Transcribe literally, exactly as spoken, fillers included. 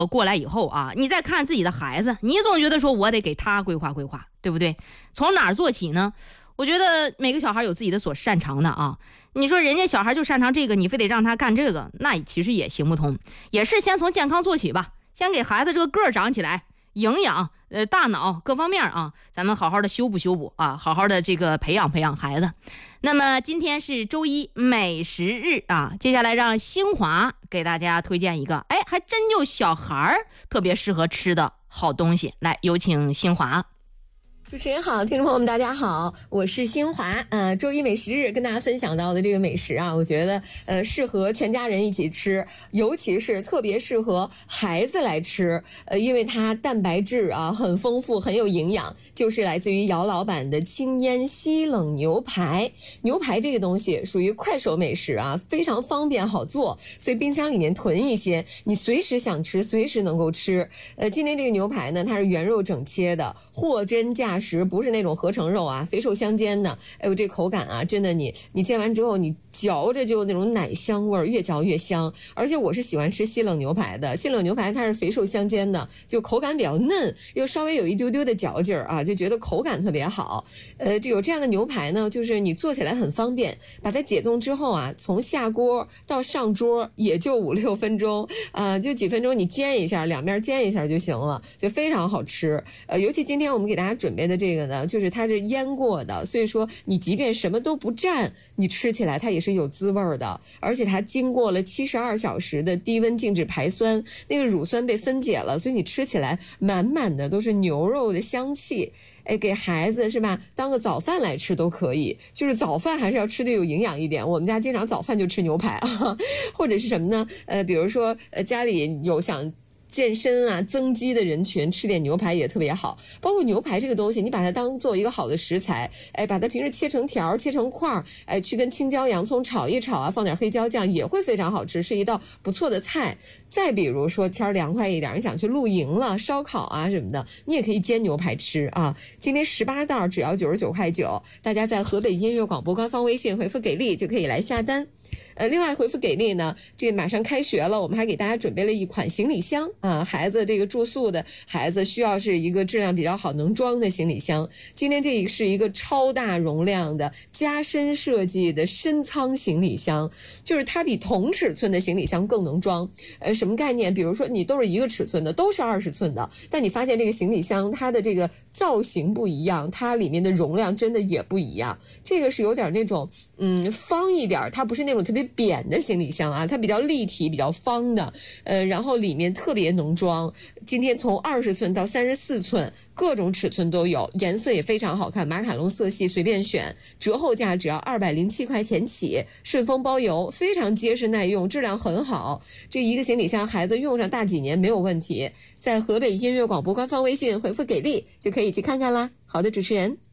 过来以后啊，你再看自己的孩子，你总觉得说我得给他规划规划，对不对？从哪儿做起呢？我觉得每个小孩有自己的所擅长的啊。你说人家小孩就擅长这个，你非得让他干这个，那其实也行不通。也是先从健康做起吧，先给孩子这个个儿长起来，营养、呃大脑各方面啊，咱们好好的修补修补啊，好好的这个培养培养孩子。那么今天是周一美食日啊，接下来让新华给大家推荐一个，哎，还真就小孩特别适合吃的好东西。来，有请新华。 主持人好，听众朋友们大家好，我是新华。呃，周一美食日跟大家分享到的这个美食啊，我觉得呃适合全家人一起吃，尤其是特别适合孩子来吃。呃，因为它蛋白质啊很丰富，很有营养，就是来自于姚老板的轻烟西冷牛排。牛排这个东西属于快手美食啊，非常方便好做，所以冰箱里面囤一些，你随时想吃随时能够吃。呃，今天这个牛排呢，它是原肉整切的，货真价实。食不是那种合成肉啊，肥瘦相间的。哎呦，这口感啊，真的你你煎完之后，你嚼着就那种奶香味儿，越嚼越香。而且我是喜欢吃西冷牛排的，西冷牛排它是肥瘦相间的，就口感比较嫩，又稍微有一丢丢的嚼劲儿啊，就觉得口感特别好。呃，就有这样的牛排呢，就是你做起来很方便，把它解冻之后啊，从下锅到上桌也就五六分钟，啊、呃，就几分钟你煎一下，两面煎一下就行了，就非常好吃。呃，尤其今天我们给大家准备的这个呢，就是它是腌过的，所以说你即便什么都不蘸，你吃起来它也是有滋味的。而且它经过了七十二小时的低温静置排酸，那个乳酸被分解了，所以你吃起来满满的都是牛肉的香气。哎，给孩子是吧，当个早饭来吃都可以，就是早饭还是要吃的有营养一点。我们家经常早饭就吃牛排啊，或者是什么呢？呃，比如说呃家里有想健身啊增肌的人群，吃点牛排也特别好。包括牛排这个东西，你把它当做一个好的食材，哎，把它平时切成条切成块，哎，去跟青椒洋葱炒一炒啊，放点黑椒酱也会非常好吃，是一道不错的菜。再比如说天凉快一点，你想去露营了，烧烤啊什么的，你也可以煎牛排吃啊。今天十八袋只要九十九块九，大家在河北音乐广播官方微信回复给力就可以来下单。呃，另外回复给力呢，这个马上开学了，我们还给大家准备了一款行李箱啊，孩子这个住宿的孩子需要是一个质量比较好能装的行李箱。今天这是一个超大容量的加深设计的深仓行李箱，就是它比同尺寸的行李箱更能装。呃，什么概念？比如说你都是一个尺寸的，都是二十寸的，但你发现这个行李箱它的这个造型不一样，它里面的容量真的也不一样。这个是有点那种嗯方一点，它不是那种特别扁的行李箱啊，它比较立体比较方的，呃，然后里面特别能装。今天从二十寸到三十四寸各种尺寸都有，颜色也非常好看，马卡龙色系随便选，折后价只要二百零七块钱起，顺丰包邮，非常结实耐用，质量很好。这一个行李箱孩子用上大几年没有问题。在河北音乐广播官方微信回复给力就可以去看看啦。好的，主持人。